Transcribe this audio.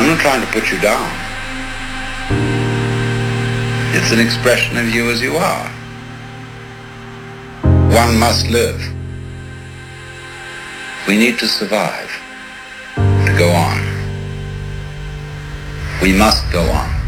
I'm not trying to put you down. It's an expression of you as you are. One must live. We need to survive, to go on. We must go on.